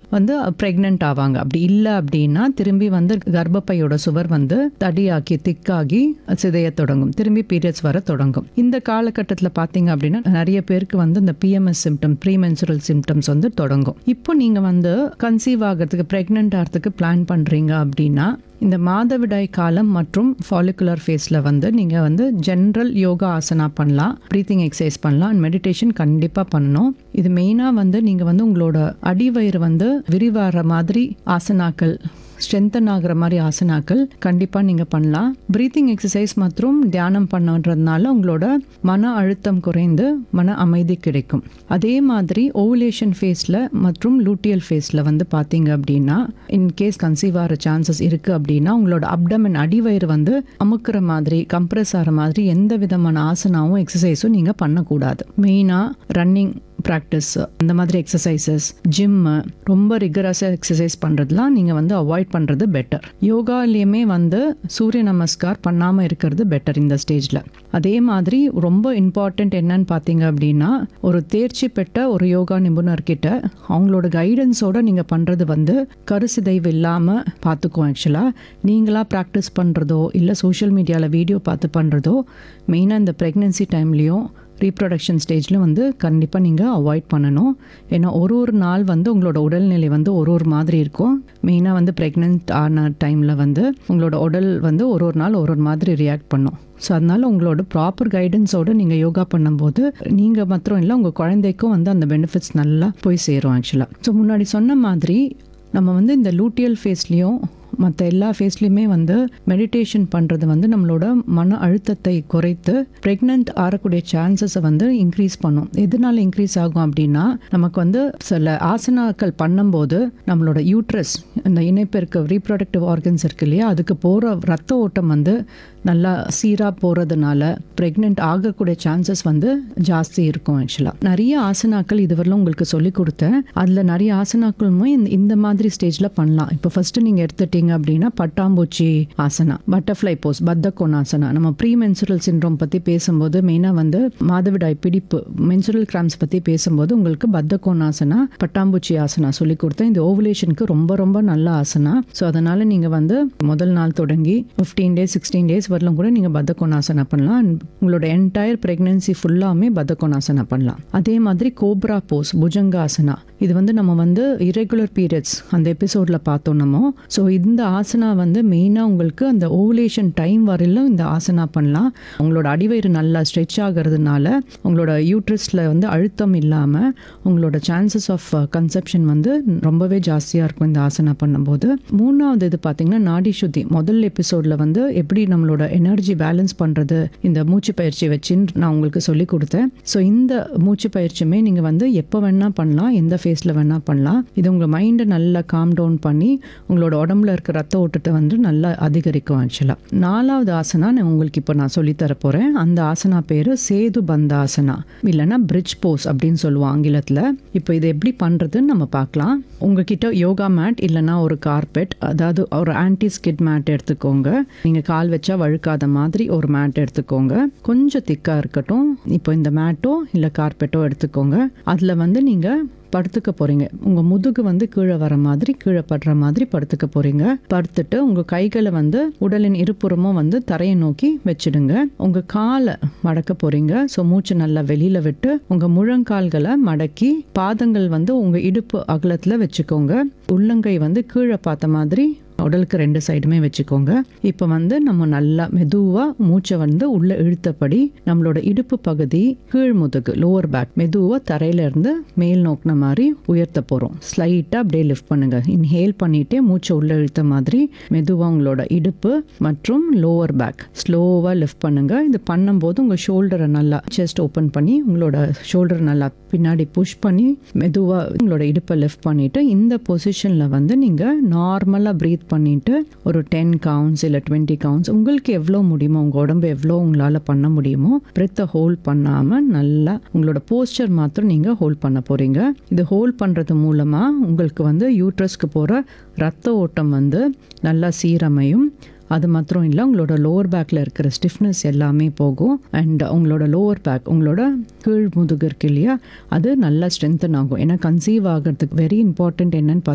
வந்து ப்ரெக்னென்ட் ஆவாங்க. அப்படி இல்லை அப்படின்னா திரும்பி வந்து கர்ப்பப்பையோட சுவர் வந்து தடியாக்கி திக்காகி சிதைய தொடங்கும், திரும்பி பீரியட்ஸ் வர தொடங்கும். இந்த காலகட்டத்தில் பார்த்தீங்க அப்படின்னா நிறைய பேருக்கு வந்து இந்த PMS சிம்டம், ப்ரீமென்சுரல் சிம்டம்ஸ் வந்து தொடங்கும். இப்போ நீங்கள் வந்து கன்சீவ் ஆகிறதுக்கு, ப்ரெக்னென்ட் ஆகிறதுக்கு பிளான் பண்ணுறீங்க அப்படின்னா இந்த மாதவிடாய் காலம் மற்றும் ஃபாலிகுலர் ஃபேஸில் வந்து நீங்கள் வந்து ஜென்ரல் யோகா ஆசனா பண்ணலாம், ப்ரீத்திங் எக்ஸசைஸ் பண்ணலாம், அண்ட் மெடிடேஷன் கண்டிப்பாக பண்ணணும். இது மெயினாக வந்து நீங்கள் வந்து உங்களோட அடிவயிறு வந்து விரிவாகிற மாதிரி ஆசனாக்கள், ஸ்ட்ரென்தன் ஆகிற மாதிரி ஆசனாக்கள் கண்டிப்பாக நீங்கள் பண்ணலாம். ப்ரீத்திங் எக்ஸசைஸ் மற்றும் தியானம் பண்ணுறதுனால உங்களோட மன அழுத்தம் குறைந்து மன அமைதி கிடைக்கும். அதே மாதிரி ஓவுலேஷன் ஃபேஸில் மற்றும் லூட்டியல் ஃபேஸில் வந்து பார்த்தீங்க அப்படின்னா இன்கேஸ் கன்சீவ் ஆகிற சான்சஸ் இருக்குது அப்படின்னா உங்களோட அப்டமன் அடிவயிறு வந்து அமுக்கிற மாதிரி, கம்ப்ரெஸ் ஆகிற மாதிரி எந்த விதமான ஆசனாவும் எக்ஸசைஸும் நீங்கள் பண்ணக்கூடாது. மெயினாக ரன்னிங் ப்ராக்டிஸ், அந்த மாதிரி எக்ஸசைசஸ், ஜிம்மு, ரொம்ப ரிகரஸாக எக்ஸசைஸ் பண்ணுறதுலாம் நீங்கள் வந்து அவாய்ட் பண்ணுறது பெட்டர். யோகாலேயுமே வந்து சூரிய நமஸ்கார் பண்ணாமல் இருக்கிறது பெட்டர் இந்த ஸ்டேஜில். அதே மாதிரி ரொம்ப இம்பார்ட்டண்ட் என்னன்னு பார்த்தீங்க அப்படின்னா ஒரு தேர்ச்சி பெற்ற ஒரு யோகா நிபுணர்கிட்ட அவங்களோட கைடன்ஸோடு நீங்கள் பண்ணுறது வந்து கருசிதைவு இல்லாமல் பார்த்துக்குவோம். ஆக்சுவலாக நீங்களாக ப்ராக்டிஸ் பண்ணுறதோ இல்லை சோஷியல் மீடியாவில் வீடியோ பார்த்து பண்ணுறதோ மெயினாக இந்த ப்ரெக்னென்சி டைம்லேயும் ரீப்ரொடக்ஷன் ஸ்டேஜில் வந்து கண்டிப்பாக நீங்கள் அவாய்ட் பண்ணணும். ஏன்னா ஒரு நாள் வந்து உங்களோட உடல்நிலை வந்து ஒரு மாதிரி இருக்கும். மெயினாக வந்து ப்ரெக்னென்ட் ஆன டைமில் வந்து உங்களோட உடல் வந்து ஒரு நாள் ஒரு மாதிரி ரியாக்ட் பண்ணும். ஸோ அதனால் உங்களோட ப்ராப்பர் கைடன்ஸோடு நீங்கள் யோகா பண்ணும்போது நீங்கள் மாத்திரம் இல்லை, உங்கள் குழந்தைக்கும் வந்து அந்த பெனிஃபிட்ஸ் நல்லா போய் சேரும் ஆக்சுவலாக. ஸோ முன்னாடி சொன்ன மாதிரி நம்ம வந்து இந்த லூட்டியல் ஃபேஸ்லேயும் மற்ற எல்லா ஃபேஸ்லையுமே வந்து மெடிடேஷன் பண்ணுறது வந்து நம்மளோட மன அழுத்தத்தை குறைத்து ப்ரெக்னென்ட் ஆகக்கூடிய சான்சஸை வந்து இன்க்ரீஸ் பண்ணும். எதனால இன்க்ரீஸ் ஆகும் அப்படின்னா நமக்கு வந்து சில ஆசனாக்கள் பண்ணும்போது நம்மளோட யூட்ரஸ், இந்த இணைப்பெருக்க ரீப்ரொடக்டிவ் ஆர்கன்ஸ் இருக்கு இல்லையா, அதுக்கு போகிற ரத்த ஓட்டம் வந்து நல்லா சீராக போகிறதுனால ப்ரெக்னென்ட் ஆகக்கூடிய சான்சஸ் வந்து ஜாஸ்தி இருக்கும். ஆக்சுவலாக நிறைய ஆசனாக்கள் இதுவரையிலும் உங்களுக்கு சொல்லி கொடுத்தேன். அதில் நிறைய ஆசனாக்களுமே இந்த மாதிரி ஸ்டேஜில் பண்ணலாம். இப்போ ஃபஸ்ட்டு நீங்கள் எடுத்துட்டீங்க அப்படின்னா பட்டாம்பூச்சி ஆசனா, பட்டர்ஃப்ளை போஸ், பத்த கோணாசனா. நம்ம ப்ரீ மென்சுரல் சிண்ட்ரோம் பற்றி பேசும்போது மெயினாக வந்து மாதவிடாய் பிடிப்பு, மென்சுரல் கிராம்ஸ் பற்றி பேசும்போது உங்களுக்கு பத்த கோணாசனா, பட்டாம்பூச்சி ஆசனா சொல்லி கொடுத்தேன். இது ஓவுலேஷனுக்கு ரொம்ப ரொம்ப நல்ல ஆசனா. ஸோ அதனால் நீங்கள் வந்து முதல் நாள் தொடங்கி 15 days 16 days வரலும் கூட நீங்கள் பத்த கோணாசனா பண்ணலாம். உங்களோட என்டையர் ப்ரெக்னென்சி ஃபுல்லாமே பத்த கோணாசனா பண்ணலாம். அதே மாதிரி கோப்ரா போஸ், புஜங்காசனா, இது வந்து நம்ம வந்து இரெகுலர் பீரியட்ஸ் அந்த எபிசோடில் பார்த்தோம் நம்ம. ஸோ இந்த ஆசனா வந்து மெயினாக உங்களுக்கு அந்த ஓவுலேஷன் டைம் வரையிலும் இந்த ஆசனா பண்ணலாம். உங்களோட அடிவயிறு நல்லா ஸ்ட்ரெச் ஆகிறதுனால உங்களோட யூட்ரஸில் வந்து அழுத்தம் இல்லாமல் உங்களோட சான்சஸ் ஆஃப் கன்செப்ஷன் வந்து ரொம்பவே ஜாஸ்தியாக இருக்கும் இந்த ஆசனா பண்ணும்போது. மூணாவது இது பார்த்தீங்கன்னா நாடி சுத்தி. முதல் எபிசோடில் வந்து எப்படி நம்மளோட எனர்ஜி பேலன்ஸ் பண்ணுறது இந்த மூச்சு பயிற்சி வச்சுன்னு நான் உங்களுக்கு சொல்லி கொடுத்தேன். ஸோ இந்த மூச்சு பயிற்சியுமே நீங்கள் வந்து எப்போ வேணால் பண்ணலாம், எந்த ஃபேஸில் வேணால் பண்ணலாம். இது உங்கள் மைண்டை நல்லா காம் டவுன் பண்ணி உங்களோட உடம்புல இருக்க ரத்த ஓட்டத்தை வந்து நல்லா அதிகரிக்கும். ஆக்சுவலாக 4வது ஆசனா நான் உங்களுக்கு இப்போ நான் சொல்லித்தர போகிறேன். அந்த ஆசனா பேர் சேது பந்த ஆசனா, இல்லைன்னா பிரிட்ஜ் போஸ் அப்படின்னு சொல்லுவோம் ஆங்கிலத்தில். இப்போ இது எப்படி பண்ணுறதுன்னு நம்ம பார்க்கலாம். உங்ககிட்ட யோகா மேட் இல்லைன்னா ஒரு கார்பெட், அதாவது ஒரு ஆன்டி ஸ்கிட் மேட் எடுத்துக்கோங்க. நீங்கள் கால் வச்சா வழுக்காத மாதிரி ஒரு மேட் எடுத்துக்கோங்க. கொஞ்சம் திக்காக இருக்கட்டும். இப்போ இந்த மேட்டோ இல்லை கார்பெட்டோ எடுத்துக்கோங்க. அதில் வந்து நீங்கள் படுத்துக்க போறீங்க. உங்க முதுகு வந்து கீழே வர மாதிரி, கீழே படுற மாதிரி படுத்துக்க போறீங்க. படுத்துட்டு உங்க கைகளை வந்து உடலின் இருபுறமும் வந்து தரையை நோக்கி வச்சிடுங்க. உங்க காலை மடக்க போறீங்க. ஸோ மூச்சு நல்லா வெளியில விட்டு உங்க முழங்கால்களை மடக்கி பாதங்கள் வந்து உங்க இடுப்பு அகலத்துல வச்சுக்கோங்க. உள்ளங்கை வந்து கீழே பார்த்த மாதிரி உடலுக்கு 2 சைடுமே வச்சுக்கோங்க. இப்போ வந்து நம்ம நல்லா மெதுவாக மூச்சை வந்து உள்ள இழுத்தபடி நம்மளோட இடுப்பு பகுதி, கீழ் முதுகு, லோவர் பேக் மெதுவாக தரையில இருந்து மேல் நோக்கின மாதிரி உயர்த்த போகிறோம். ஸ்லைட்டாக அப்படியே லிஃப்ட் பண்ணுங்க. இன்ஹேல் பண்ணிட்டே மூச்சை உள்ள இழுத்த மாதிரி மெதுவாக உங்களோட இடுப்பு மற்றும் லோவர் பேக் ஸ்லோவாக லிஃப்ட் பண்ணுங்க. இது பண்ணும்போது உங்கள் ஷோல்டரை நல்லா செஸ்ட் ஓப்பன் பண்ணி உங்களோட ஷோல்டரை நல்லா பின்னாடி புஷ் பண்ணி மெதுவாக உங்களோட இடுப்பை லிஃப்ட் பண்ணிட்டு இந்த பொசிஷனில் வந்து நீங்கள் நார்மலாக ப்ரீத் பண்ணிட்டு ஒரு 10 கவுண்ட்ஸ் இல்லை 20 கவுண்ட்ஸ் உங்களுக்கு எவ்வளோ முடியுமோ, உங்கள் உடம்பு எவ்வளோ உங்களால் பண்ண முடியுமோ பிரெத்தை ஹோல்ட் பண்ணாமல் நல்லா உங்களோட போஸ்டர் மாத்திரம் நீங்கள் ஹோல்ட் பண்ண போகிறீங்க. இது ஹோல்ட் பண்ணுறது மூலமாக உங்களுக்கு வந்து யூட்ரஸ்க்கு போகிற ரத்த ஓட்டம் வந்து நல்லா சீரமையும். அது மாத்திரம் இல்லை, உங்களோட லோவர் பேக்கில் இருக்கிற ஸ்டிஃப்னஸ் எல்லாமே போகும். அண்ட் உங்களோட லோவர் பேக், உங்களோட கீழ் முதுகு இருக்கு இல்லையா, அது நல்லா ஸ்ட்ரென்தன் ஆகும். ஏன்னா கன்சீவ் ஆகிறதுக்கு வெரி இம்பார்ட்டன்ட் என்னன்னு